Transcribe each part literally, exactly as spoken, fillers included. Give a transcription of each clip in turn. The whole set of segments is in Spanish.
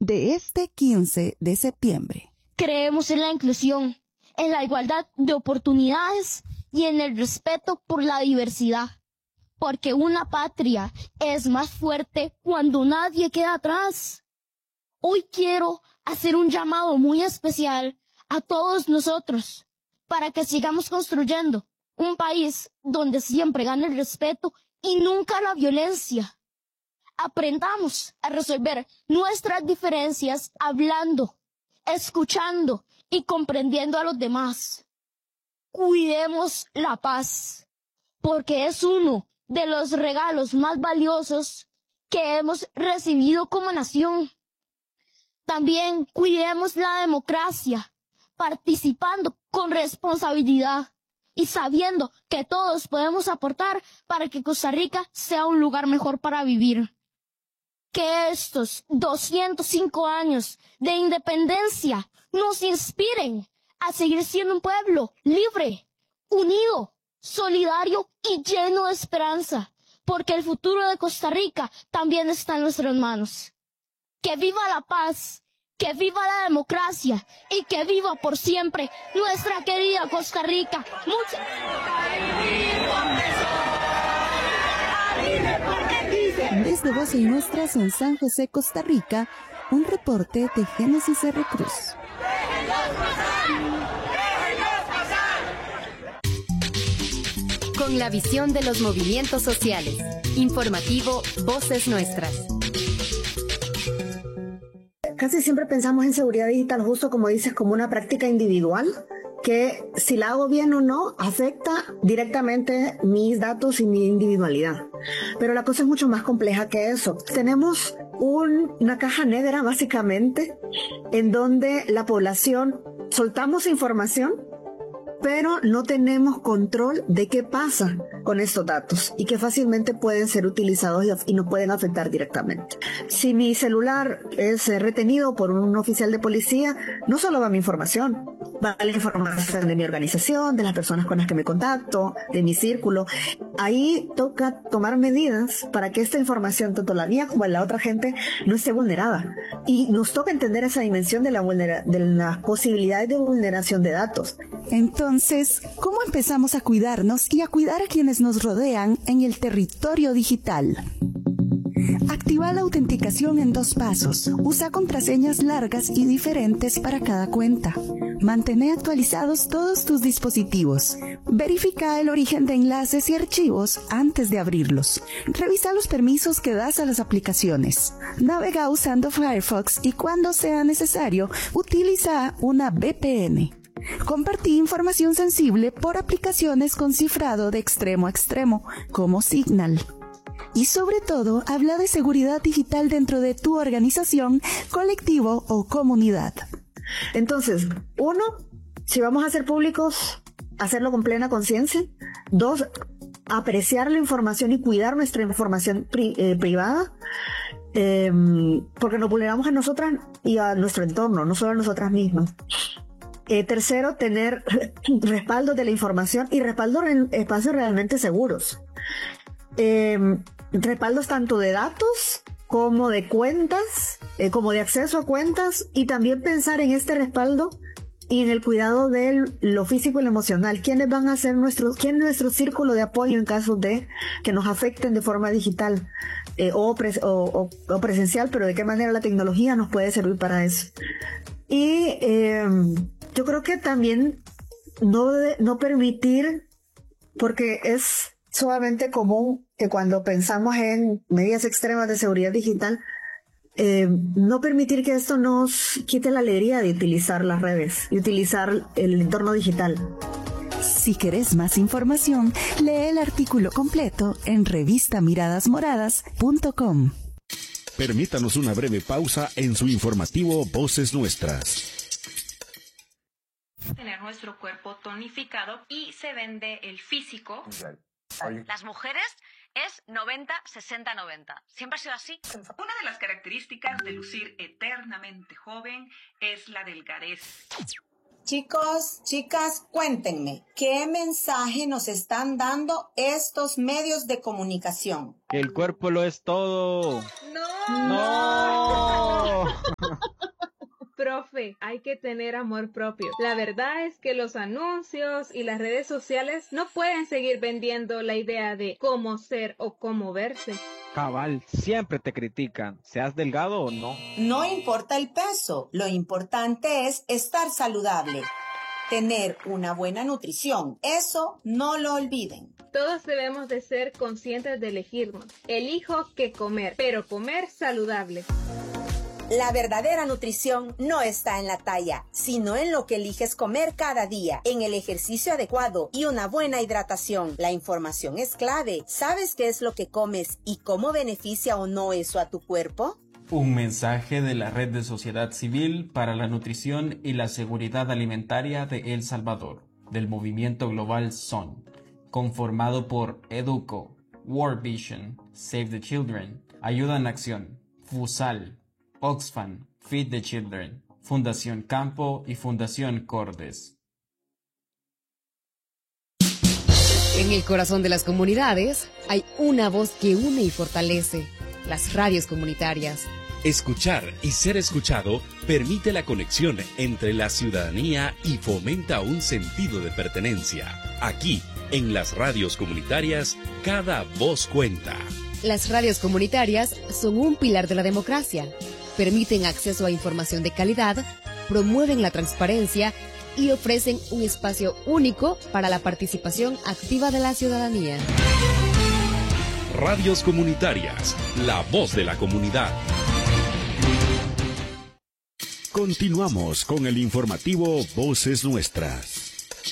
de este quince de septiembre. Creemos en la inclusión, en la igualdad de oportunidades y en el respeto por la diversidad. Porque una patria es más fuerte cuando nadie queda atrás. Hoy quiero hacer un llamado muy especial a todos nosotros para que sigamos construyendo un país donde siempre gane el respeto y nunca la violencia. Aprendamos a resolver nuestras diferencias hablando, escuchando y comprendiendo a los demás. Cuidemos la paz, porque es uno de los regalos más valiosos que hemos recibido como nación. También cuidemos la democracia, participando con responsabilidad y sabiendo que todos podemos aportar para que Costa Rica sea un lugar mejor para vivir. Que estos doscientos cinco años de independencia nos inspiren a seguir siendo un pueblo libre, unido, solidario y lleno de esperanza, porque el futuro de Costa Rica también está en nuestras manos. ¡Que viva la paz! ¡Que viva la democracia! ¡Y que viva por siempre nuestra querida Costa Rica! ¡Muchas Desde Voces Nuestras en San José, Costa Rica, un reporte de Génesis R. Cruz. Con la visión de los movimientos sociales. Informativo Voces Nuestras. Casi siempre pensamos en seguridad digital, justo como dices, como una práctica individual, que si la hago bien o no, afecta directamente mis datos y mi individualidad. Pero la cosa es mucho más compleja que eso. Tenemos un, una caja negra, básicamente, en donde la población soltamos información, pero no tenemos control de qué pasa con estos datos y que fácilmente pueden ser utilizados y, y nos pueden afectar directamente. Si mi celular es retenido por un oficial de policía, no solo va mi información, va la información de mi organización, de las personas con las que me contacto, de mi círculo. Ahí toca tomar medidas para que esta información, tanto la mía como la de la otra gente, no esté vulnerada. Y nos toca entender esa dimensión de la, vulnera- de las posibilidades de vulneración de datos. Entonces, ¿cómo empezamos a cuidarnos y a cuidar a quienes nos rodean en el territorio digital? Activa la autenticación en dos pasos. Usa contraseñas largas y diferentes para cada cuenta. Mantén actualizados todos tus dispositivos. Verifica el origen de enlaces y archivos antes de abrirlos. Revisa los permisos que das a las aplicaciones. Navega usando Firefox y cuando sea necesario, utiliza una V P N. Compartí información sensible por aplicaciones con cifrado de extremo a extremo, como Signal. Y sobre todo, habla de seguridad digital dentro de tu organización, colectivo o comunidad. Entonces, uno, si vamos a ser públicos, hacerlo con plena conciencia. Dos, apreciar la información y cuidar nuestra información pri- eh, privada, eh, porque nos vulneramos a nosotras y a nuestro entorno, no solo a nosotras mismas. Eh, tercero, tener respaldo de la información y respaldo en espacios realmente seguros. Eh, respaldos tanto de datos como de cuentas, eh, como de acceso a cuentas, y también pensar en este respaldo y en el cuidado de lo físico y lo emocional. ¿Quiénes van a ser nuestros, quién es nuestro círculo de apoyo en caso de que nos afecten de forma digital eh, o, pres, o, o, o presencial, pero de qué manera la tecnología nos puede servir para eso? Y eh, yo creo que también no, de, no permitir, porque es sumamente común que cuando pensamos en medidas extremas de seguridad digital, eh, no permitir que esto nos quite la alegría de utilizar las redes y utilizar el entorno digital. Si querés más información, lee el artículo completo en revista miradas moradas punto com. Permítanos una breve pausa en su informativo Voces Nuestras. Tener nuestro cuerpo tonificado y se vende el físico. Las mujeres es noventa, sesenta, noventa. ¿Siempre ha sido así? Una de las características de lucir eternamente joven es la delgadez. Chicos, chicas, cuéntenme, ¿qué mensaje nos están dando estos medios de comunicación? Que el cuerpo lo es todo. ¡No! ¡No! profe, hay que tener amor propio. La verdad es que los anuncios y las redes sociales no pueden seguir vendiendo la idea de cómo ser o cómo verse. Cabal, siempre te critican, seas delgado o no. No importa el peso, lo importante es estar saludable. Tener una buena nutrición, eso no lo olviden. Todos debemos de ser conscientes de elegirnos. Elijo qué comer, pero comer saludable. La verdadera nutrición no está en la talla, sino en lo que eliges comer cada día, en el ejercicio adecuado y una buena hidratación. La información es clave. ¿Sabes qué es lo que comes y cómo beneficia o no eso a tu cuerpo? Un mensaje de la Red de Sociedad Civil para la Nutrición y la Seguridad Alimentaria de El Salvador, del movimiento global S O N, conformado por Educo, World Vision, Save the Children, Ayuda en Acción, FUSAL, Oxfam, Feed the Children, Fundación Campo y Fundación Cordes. En el corazón de las comunidades hay una voz que une y fortalece: las radios comunitarias. Escuchar y ser escuchado permite la conexión entre la ciudadanía y fomenta un sentido de pertenencia. Aquí, en las radios comunitarias, cada voz cuenta. Las radios comunitarias son un pilar de la democracia. Permiten acceso a información de calidad, promueven la transparencia y ofrecen un espacio único para la participación activa de la ciudadanía. Radios comunitarias, la voz de la comunidad. Continuamos con el informativo Voces Nuestras.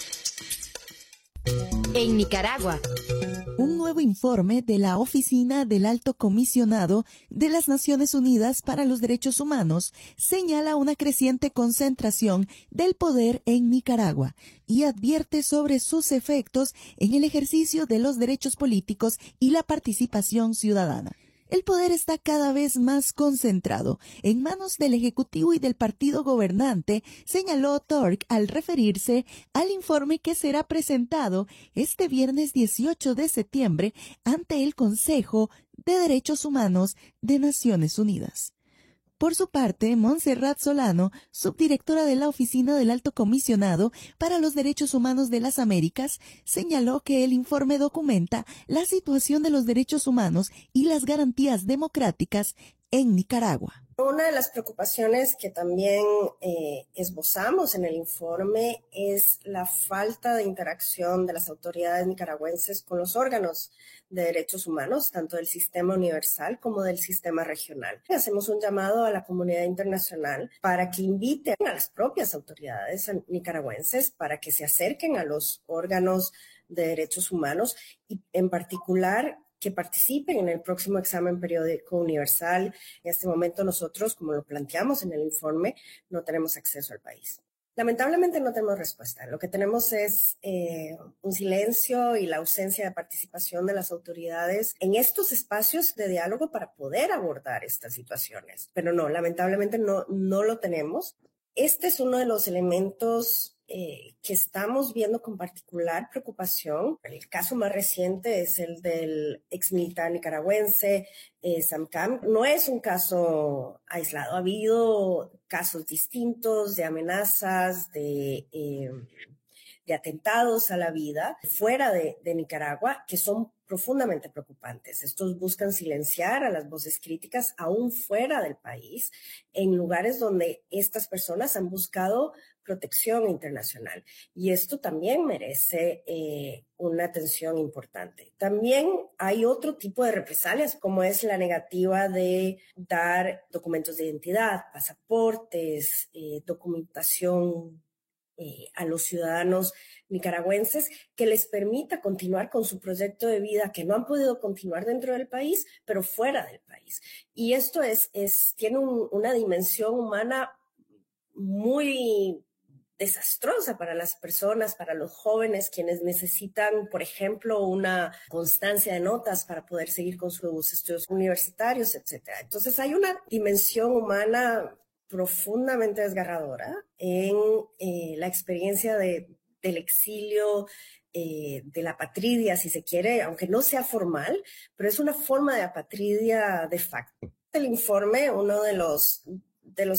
En Nicaragua. Un nuevo informe de la Oficina del Alto Comisionado de las Naciones Unidas para los Derechos Humanos señala una creciente concentración del poder en Nicaragua y advierte sobre sus efectos en el ejercicio de los derechos políticos y la participación ciudadana. El poder está cada vez más concentrado en manos del Ejecutivo y del partido gobernante, señaló Turk al referirse al informe que será presentado este viernes dieciocho de septiembre ante el Consejo de Derechos Humanos de Naciones Unidas. Por su parte, Montserrat Solano, subdirectora de la Oficina del Alto Comisionado para los Derechos Humanos de las Américas, señaló que el informe documenta la situación de los derechos humanos y las garantías democráticas en Nicaragua. Una de las preocupaciones que también eh, esbozamos en el informe es la falta de interacción de las autoridades nicaragüenses con los órganos de derechos humanos, tanto del sistema universal como del sistema regional. Hacemos un llamado a la comunidad internacional para que inviten a las propias autoridades nicaragüenses para que se acerquen a los órganos de derechos humanos y en particular que participen en el próximo examen periódico universal. En este momento nosotros, como lo planteamos en el informe, no tenemos acceso al país. Lamentablemente no tenemos respuesta. Lo que tenemos es eh, un silencio y la ausencia de participación de las autoridades en estos espacios de diálogo para poder abordar estas situaciones. Pero no, lamentablemente no, no lo tenemos. Este es uno de los elementos Eh, que estamos viendo con particular preocupación. El caso más reciente es el del exmilitar nicaragüense eh, Sam Camp. No es un caso aislado, ha habido casos distintos de amenazas, de, eh, de atentados a la vida fuera de, de Nicaragua que son profundamente preocupantes. Estos buscan silenciar a las voces críticas aún fuera del país, en lugares donde estas personas han buscado protección internacional. Y esto también merece eh, una atención importante. También hay otro tipo de represalias, como es la negativa de dar documentos de identidad, pasaportes, eh, documentación eh, a los ciudadanos nicaragüenses que les permita continuar con su proyecto de vida que no han podido continuar dentro del país, pero fuera del país. Y esto es, es, tiene un, una dimensión humana muy desastrosa para las personas, para los jóvenes, quienes necesitan, por ejemplo, una constancia de notas para poder seguir con sus estudios universitarios, etcétera. Entonces hay una dimensión humana profundamente desgarradora en eh, la experiencia de, del exilio, eh, de la apatridia, si se quiere, aunque no sea formal, pero es una forma de apatridia de facto. El informe, uno de los, de los